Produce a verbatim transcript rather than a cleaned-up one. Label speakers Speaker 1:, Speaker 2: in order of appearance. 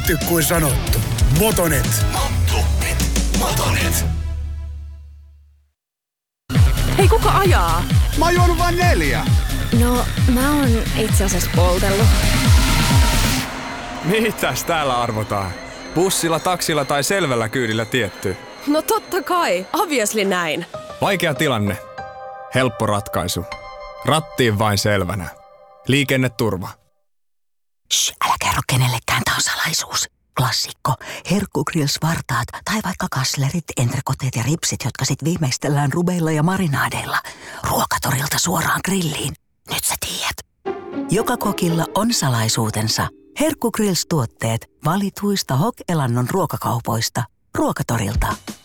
Speaker 1: tehty kuin sanottu. Motonet.
Speaker 2: Motonet. Motonet.
Speaker 3: Hei, kuka ajaa?
Speaker 1: Mä oon juonut vain neljä.
Speaker 3: No, mä oon itse asiassa poltellut.
Speaker 4: Mitäs täällä arvotaan? Bussilla, taksilla tai selvällä kyydillä tietty?
Speaker 3: No totta kai, obviously näin.
Speaker 4: Vaikea tilanne. Helppo ratkaisu. Rattiin vain selvänä. Liikenneturva.
Speaker 5: Shh, älä kerro kenellekään, tää on salaisuus. Klassikko. Herkkugrills-vartaat tai vaikka kaslerit, entrekoteet ja ripsit, jotka sit viimeistellään rubeilla ja marinaadeilla. Ruokatorilta suoraan grilliin. Nyt sä tiedät. Joka kokilla on salaisuutensa. Herkkugrills-tuotteet valituista Hok-Elannon ruokakaupoista. Ruokatorilta.